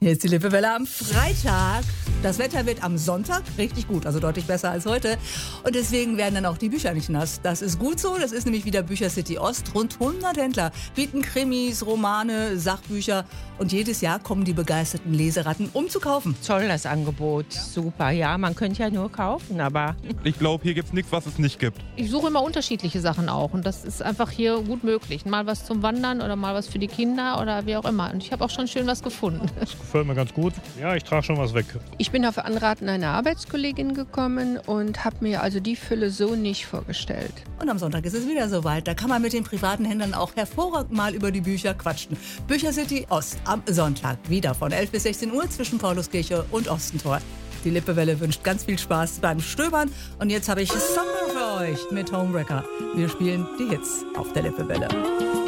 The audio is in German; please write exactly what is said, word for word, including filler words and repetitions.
Hier ist die Lippewelle am Freitag. Das Wetter wird am Sonntag richtig gut, also deutlich besser als heute. Und deswegen werden dann auch die Bücher nicht nass. Das ist gut so, das ist nämlich wieder Büchercity Ost. Rund hundert Händler bieten Krimis, Romane, Sachbücher. Und jedes Jahr kommen die begeisterten Leseratten, um zu kaufen. Toll, das Angebot. Super. Ja, man könnte ja nur kaufen, aber... Ich glaube, hier gibt es nichts, was es nicht gibt. Ich suche immer unterschiedliche Sachen auch. Und das ist einfach hier gut möglich. Mal was zum Wandern oder mal was für die Kinder oder wie auch immer. Und ich habe auch schon schön was gefunden. Das gefällt mir ganz gut. Ja, ich trage schon was weg. Ich bin auf Anraten einer Arbeitskollegin gekommen und habe mir also die Fülle so nicht vorgestellt. Und am Sonntag ist es wieder soweit. Da kann man mit den privaten Händlern auch hervorragend mal über die Bücher quatschen. Büchercity Ost am Sonntag wieder von elf bis sechzehn Uhr zwischen Pauluskirche und Ostentor. Die Lippewelle wünscht ganz viel Spaß beim Stöbern. Und jetzt habe ich Summer für euch mit Homewrecker. Wir spielen die Hits auf der Lippewelle.